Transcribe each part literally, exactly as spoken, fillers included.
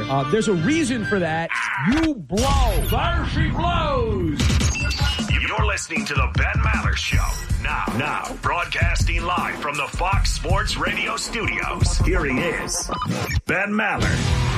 Uh, there's a reason for that. You blow. There she blows. You're listening to the Ben Maller Show. Now, now, broadcasting live from the Fox Sports Radio studios. Here he is, Ben Maller.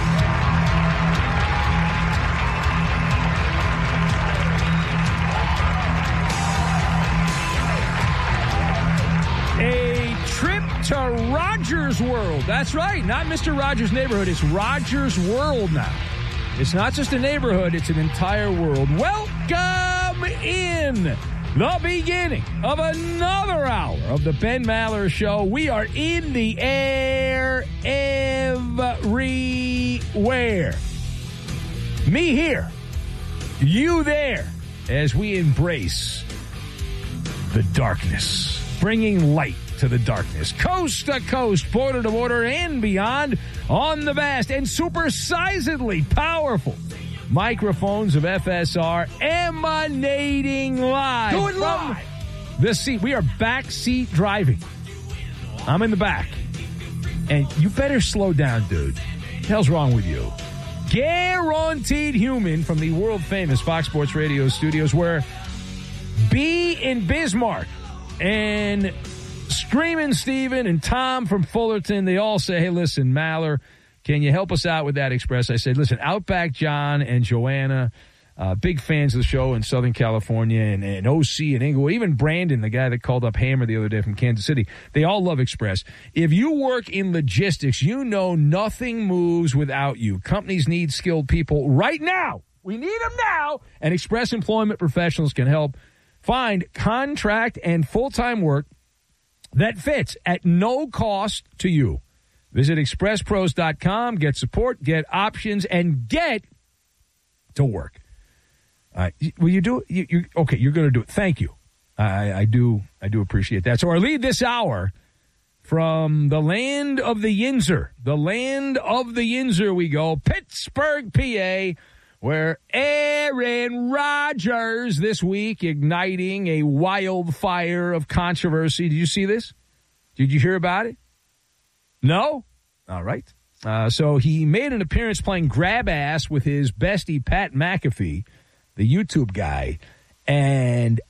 A trip to Rogers World. That's right. Not Mister Rogers' Neighborhood. It's Rogers World now. It's not just a neighborhood. It's an entire world. Welcome in the beginning of another hour of the Ben Maller Show. We are in the air everywhere. Me here. You there. As we embrace the darkness. Bringing light to the darkness. Coast to coast, border to border, and beyond on the vast and supersizedly powerful microphones of F S R emanating live. Do it live. From the seat. We are backseat driving. I'm in the back. And you better slow down, dude. What the hell's wrong with you? Guaranteed Human from the world-famous Fox Sports Radio studios, where B in Bismarck and Screaming Steven and Tom from Fullerton, they all say, hey, listen, Maller, can you help us out with that Express? I said, listen, Outback John and Joanna, uh, big fans of the show in Southern California, and, and O C and Inglewood, even Brandon, the guy that called up Hammer the other day from Kansas City, they all love Express. If you work in logistics, you know nothing moves without you. Companies need skilled people right now. We need them now, and Express Employment Professionals can help find contract and full-time work that fits at no cost to you. Visit express pros dot com, get support, get options, and get to work. Uh, will you do it? You, you, okay, you're going to do it. Thank you. I, I do I do appreciate that. So our lead this hour from the land of the Yinzer, the land of the Yinzer we go, Pittsburgh, P A, where Aaron Rodgers this week igniting a wildfire of controversy. Did you see this? Did you hear about it? No? All right. Uh, so he made an appearance playing grab ass with his bestie, Pat McAfee, the YouTube guy, and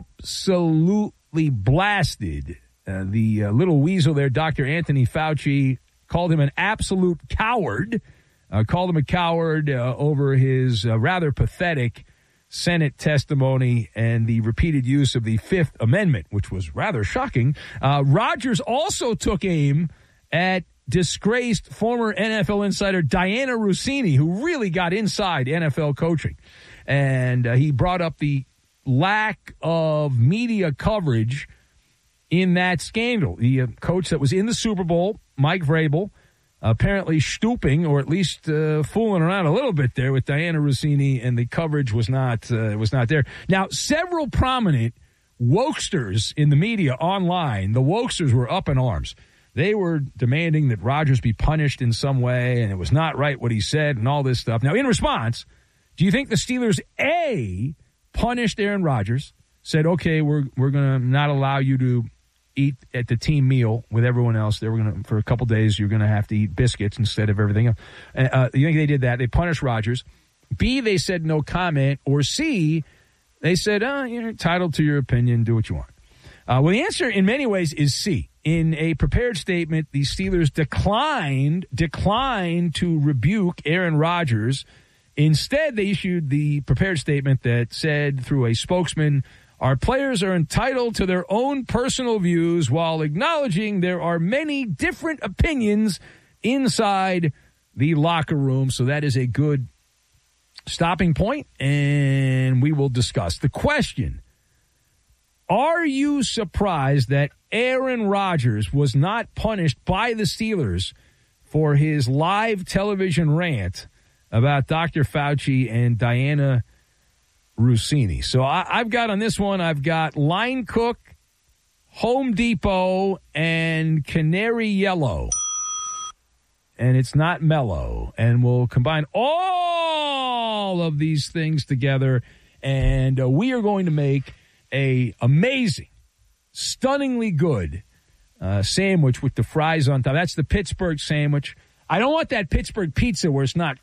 absolutely blasted uh, the uh, little weasel there, Doctor Anthony Fauci, called him an absolute coward. Uh, called him a coward uh, over his uh, rather pathetic Senate testimony and the repeated use of the Fifth Amendment, which was rather shocking. Uh, Rodgers also took aim at disgraced former N F L insider Diana Russini, who really got inside N F L coaching. And uh, he brought up the lack of media coverage in that scandal. The uh, coach that was in the Super Bowl, Mike Vrabel, apparently stooping, or at least uh, fooling around a little bit there with Diana Russini, and the coverage was not uh, was not there. Now, several prominent wokesters in the media online, the wokesters were up in arms. They were demanding that Rodgers be punished in some way, and it was not right what he said and all this stuff. Now, in response, do you think the Steelers, A, punished Aaron Rodgers, said, okay, we're we're going to not allow you to eat at the team meal with everyone else. They were going to, for a couple days, you're going to have to eat biscuits instead of everything else. Uh, you think they did that? They punished Rodgers. B, they said no comment. Or C, they said, oh, you're entitled to your opinion. Do what you want. Uh, well, the answer in many ways is C. In a prepared statement, the Steelers declined, declined to rebuke Aaron Rodgers. Instead, they issued the prepared statement that said through a spokesman, our players are entitled to their own personal views while acknowledging there are many different opinions inside the locker room. So that is a good stopping point, and we will discuss. The question, are you surprised that Aaron Rodgers was not punished by the Steelers for his live television rant about Doctor Fauci and Diana Russini? So I, I've got on this one, I've got Line Cook, Home Depot, and Canary Yellow. And it's not mellow. And we'll combine all of these things together, and uh, we are going to make a amazing, stunningly good uh, sandwich with the fries on top. That's the Pittsburgh sandwich. I don't want that Pittsburgh pizza where it's not